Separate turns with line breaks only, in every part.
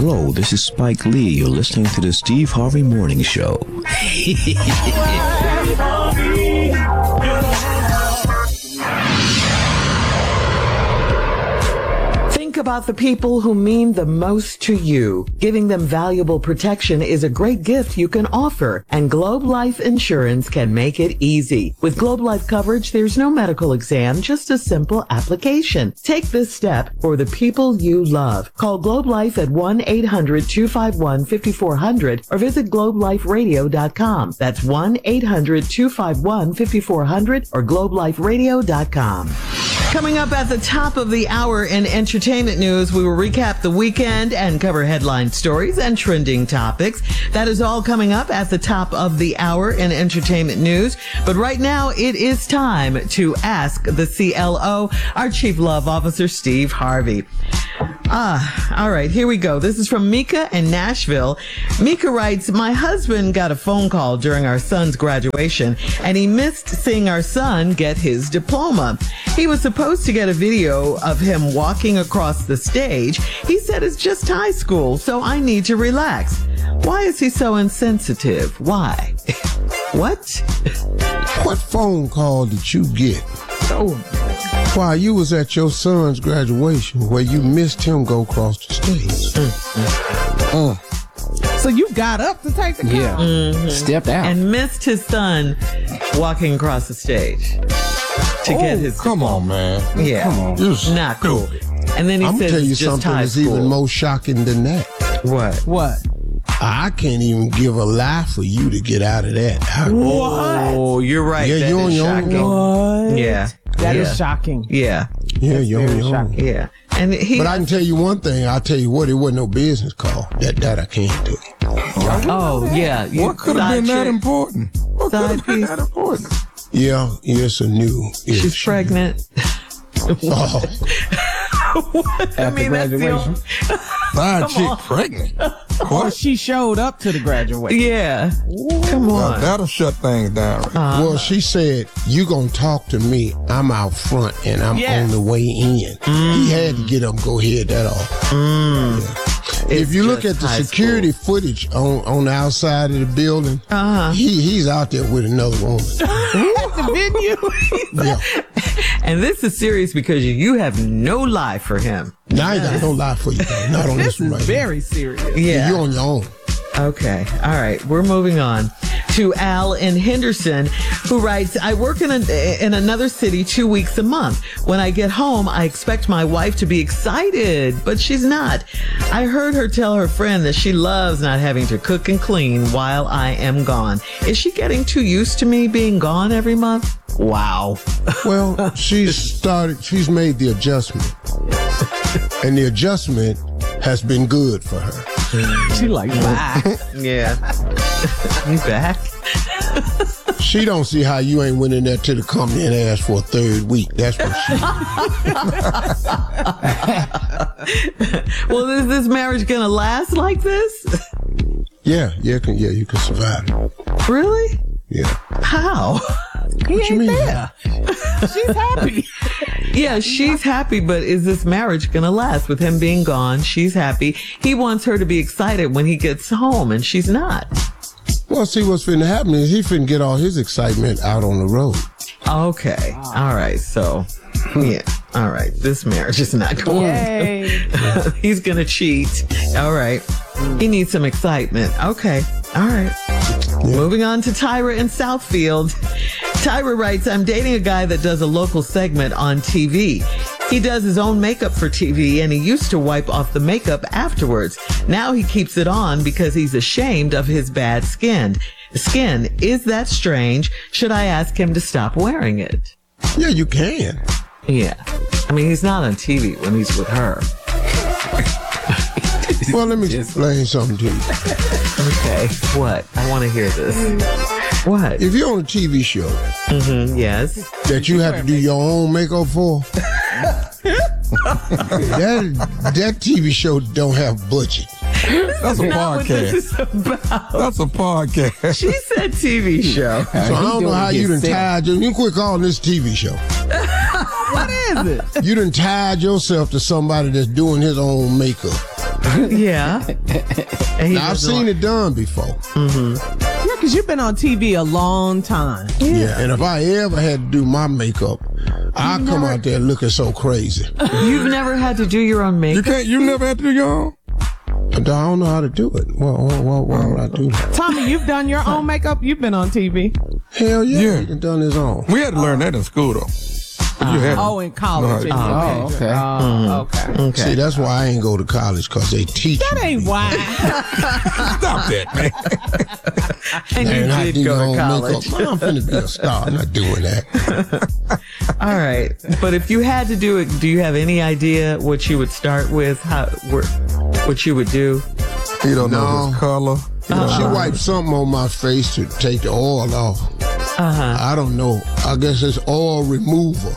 Hello, this is Spike Lee. You're listening to the Steve Harvey Morning Show.
Think about the people who mean the most to you. Giving them valuable protection is a great gift you can offer, and Globe Life Insurance can make it easy. With Globe Life coverage, there's no medical exam, just a simple application. Take this step for the people you love. Call Globe Life at 1-800-251-5400 or visit globeliferadio.com. That's 1-800-251-5400 or globeliferadio.com. Coming up at the top of the hour in entertainment news, we will recap the weekend and cover headline stories and trending topics. That is all coming up at the top of the hour in entertainment news. But right now, it is time to ask the CLO, our Chief Love Officer, Steve Harvey. All right, here we go. This is from Mika in Nashville. Mika writes, my husband got a phone call during our son's graduation, and he missed seeing our son get his diploma. He was supposed to get a video of him walking across the stage. He said it's just high school, so I need to relax. Why is he so insensitive? Why? What?
What phone call did you get?
Oh,
while you was at your son's graduation where you missed him go across the stage?
So you got up to take the call?
Yeah. Mm-hmm. Stepped out.
And missed his son walking across the stage to get his...
Come on, man.
Yeah.
Come on.
Not cool. And then he
I'm
says
tell you
it's just
something
high
that's
school.
even more shocking than that.
What?
I can't even give a lie for you to get out of that.
Oh, you're right.
Yeah,
that
you're on
is
your
shocking.
own.
What?
Yeah.
That is shocking.
Yeah.
Yeah, you're on your own.
Yeah. And
but I can tell you one thing. I'll tell you what, it wasn't no business call. That I can't do.
Oh, yeah.
What could have been that important? What could have been that important?
Yeah, it's a new issue.
She's pregnant.
Oh.
At the graduation.
Side chick pregnant.
Or she showed up to the graduation.
Yeah. Come on.
That'll shut things down.
Well, she said, you gonna talk to me. I'm out front and I'm on the way in. He had to get up and go ahead that off. Yeah. If you look at the security footage on the outside of the building, he's out there with another woman.
At the venue.
Yeah.
And this is serious because you have no lie for him.
Now I ain't got no lie for you, though. Not on this one right
very serious.
Yeah.
You're on your own.
Okay. All right. We're moving on to Al in Henderson, who writes, I work in another city 2 weeks a month. When I get home, I expect my wife to be excited, but she's not. I heard her tell her friend that she loves not having to cook and clean while I am gone. Is she getting too used to me being gone every month? Wow.
Well, she's made the adjustment. And the adjustment has been good for her.
She like, bye.
Yeah. You back?
She don't see how you ain't went in there to the company and asked for a third week. That's what she...
Well, is this marriage gonna last like this?
Yeah, you can survive it.
Really?
Yeah.
How?
What you mean?
There. She's happy.
Yeah, she's happy, but is this marriage gonna last? With him being gone, she's happy. He wants her to be excited when he gets home, and she's not.
Well, see, what's finna happen is he finna get all his excitement out on the road.
Okay. All right. So, yeah. All right. This marriage is not going.
Yay.
He's gonna cheat. All right. He needs some excitement. Okay. All right. Yeah. Moving on to Tyra in Southfield. Tyra writes, I'm dating a guy that does a local segment on TV. He does his own makeup for TV, and he used to wipe off the makeup afterwards. Now he keeps it on because he's ashamed of his bad skin. Is that strange? Should I ask him to stop wearing it?
Yeah, you can.
Yeah. I mean, he's not on TV when he's with her.
Well, let me explain something to you.
Okay. What? I want to hear this. What?
If you're on a TV show,
yes,
that you have to do your own makeup for, that TV show don't have budget.
That's a podcast. That's a podcast.
She said TV show.
So I don't know how you done tied you quit calling this TV show.
What is it?
You done tied yourself to somebody that's doing his own makeup.
Yeah.
Now, I've seen it done before.
Yeah, because you've been on TV a long time.
Yeah. And if I ever had to do my makeup, I'd come out there looking so crazy.
You've never had to do your own makeup?
You never had to do your own?
I don't know how to do it. Why would I do that?
Tommy, you've done your own makeup? You've been on TV?
Hell yeah. He done his own.
We had to learn that in school, though. You had
In college.
No,
Okay.
Okay.
See, that's why I ain't go to college, because they teach
That
you.
ain't why.
Stop that, man.
And
And I
you
do
did
your
go to
own
college.
makeup. I'm finna be a star. I'm not doing that.
All right. But if you had to do it, do you have any idea what you would start with? What you would do?
You don't know
No.
his color.
She wiped something on my face to take the oil off. I don't know. I guess it's oil remover.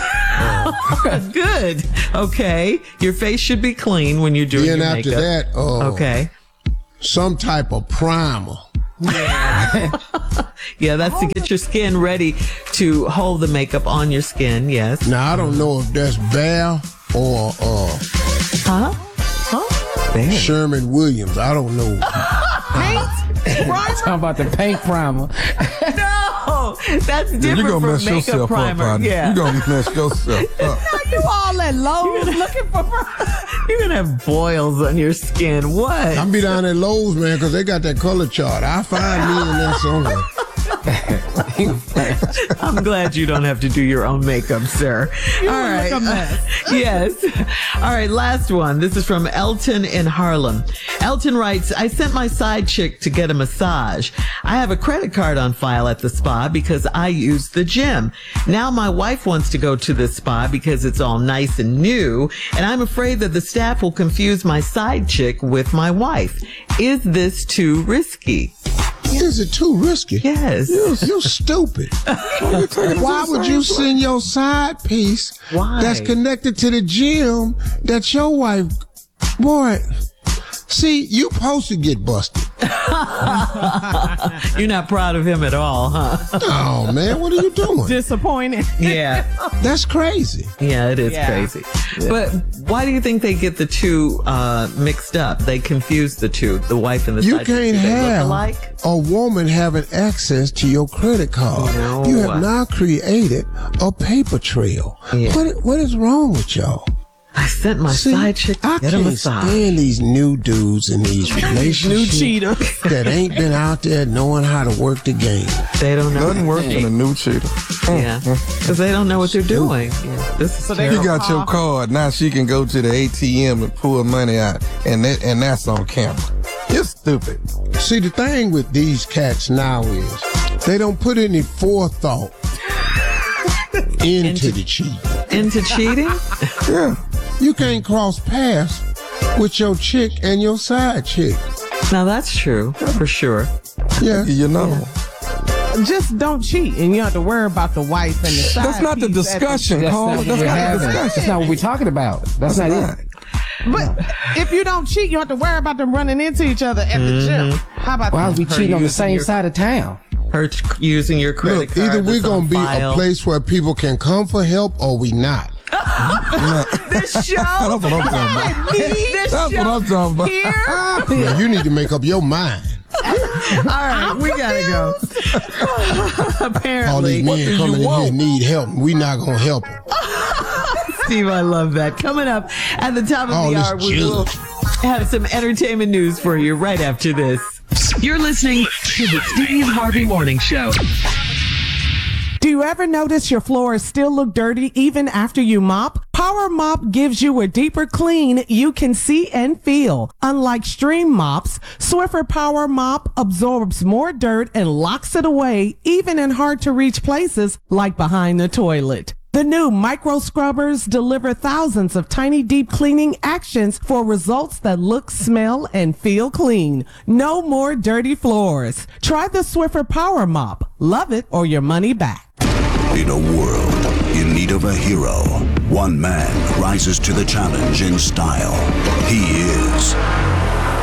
Good. Okay. Your face should be clean when you're doing
Then
your
after
makeup.
that,
Okay.
some type of primer.
Yeah, that's to get your skin ready to hold the makeup on your skin. Yes.
Now, I don't know if that's Bear or
There.
Sherman Williams. I don't know.
Talking about the paint primer.
No, that's different
You're going to
from
mess
makeup
yourself
primer.
up, honey.
Yeah.
You're going to mess yourself up.
You all at Lowe's looking for
You're going to have boils on your skin. What?
I'm be down at Lowe's, man, because they got that color chart. I find me in there somewhere.
I'm glad you don't have to do your own makeup, sir. All right.
look a mess.
Yes. All right. Last one. This is from Elton in Harlem. Elton writes, I sent my side chick to get a massage. I have a credit card on file at the spa because I use the gym. Now my wife wants to go to the spa because it's all nice and new, and I'm afraid that the staff will confuse my side chick with my wife. Is this too risky?
Is it too risky?
Yes.
You stupid. Why would you send your side piece
Why?
that's connected to the gym that your wife, boy, see, you supposed to get busted.
You're not proud of him at all, huh?
Oh, man, what are you doing?
disappointed.
Yeah.
That's crazy.
Yeah, it is
Yeah.
crazy. But why do you think they get the two mixed up? They confuse the two, the wife and the
You
side chick.
can't
Do they look
have
alike?
a woman having access to your credit card.
No.
You have now created a paper trail.
Yeah.
What is wrong with y'all?
I sent my
See,
side chick to
I
get a
can't
massage.
stand these new dudes in these
New
relationships
cheaters.
that ain't been out there knowing how to work the game.
They don't know.
Nothing worse than a new cheater.
Yeah, because they don't know what they're doing. Yeah, this is
So they
You
terrible.
got your card. Now she can go to the ATM and pull money out, and that's on camera. You're stupid.
See, the thing with these cats now is they don't put any forethought into the cheat.
Into cheating?
Yeah.
You can't cross paths with your chick and your side chick.
Now that's true, for sure.
Yeah.
You know.
Just don't cheat, and you have to worry about the wife and the side.
That's not the
piece at
discussion,
That's
Carl.
not what
That's
we're
not the
having.
discussion.
That's not what we're talking about. That's not it.
But if you don't cheat, you have to worry about them running into each other at the gym. How about
Why
that?
is we cheating on the
using
same
your-
side of town?
Her using your credit
Look,
card.
either we're
that's on
going to be
file.
a place where people can come for help or we not.
This show.
That's what I'm talking about.
This
That's
show
what I'm talking about.
here.
Now, you need to make up your mind.
All right, we gotta go. Apparently,
All these men coming in here need help. We not going to help them.
Steve, I love that. Coming up at the top of
All
the
this
hour, we will have some entertainment news for you right after this.
You're listening to the Steve Harvey Morning Show.
Do you ever notice your floors still look dirty even after you mop? Power Mop gives you a deeper clean you can see and feel. Unlike stream mops, Swiffer Power Mop absorbs more dirt and locks it away even in hard to reach places like behind the toilet. The new micro scrubbers deliver thousands of tiny deep cleaning actions for results that look, smell, and feel clean. No more dirty floors. Try the Swiffer Power Mop. Love it or your money back.
In a world in need of a hero, one man rises to the challenge in style. He is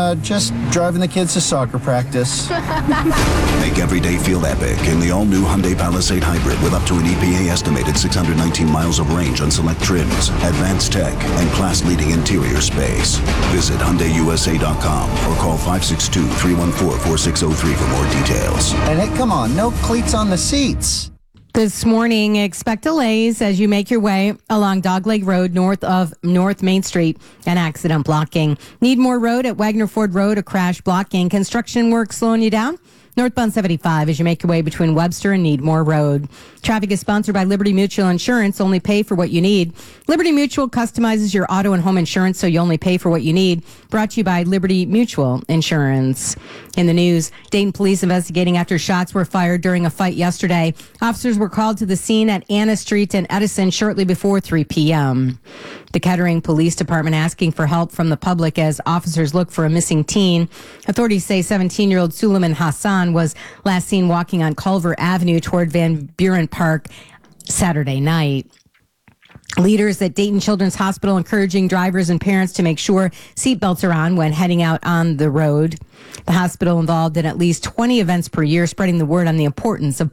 Just driving the kids to soccer practice.
Make every day feel epic in the all-new Hyundai Palisade Hybrid with up to an EPA estimated 619 miles of range on select trims, advanced tech, and class-leading interior space. Visit HyundaiUSA.com or call 562-314-4603 for more details.
And hey, come on, no cleats on the seats.
This morning, expect delays as you make your way along Dogleg Road north of North Main Street. An accident blocking. Needmore Road at Wagner Ford Road, a crash blocking. Construction work slowing you down. Northbound 75 as you make your way between Webster and Needmore Road. Traffic is sponsored by Liberty Mutual Insurance. Only pay for what you need. Liberty Mutual customizes your auto and home insurance so you only pay for what you need. Brought to you by Liberty Mutual Insurance. In the news, Dayton police investigating after shots were fired during a fight yesterday. Officers were called to the scene at Anna Street and Edison shortly before 3 p.m. The Kettering Police Department asking for help from the public as officers look for a missing teen. Authorities say 17-year-old Suleiman Hassan was last seen walking on Culver Avenue toward Van Buren Park Saturday night. Leaders at Dayton Children's Hospital encouraging drivers and parents to make sure seatbelts are on when heading out on the road. The hospital involved in at least 20 events per year, spreading the word on the importance of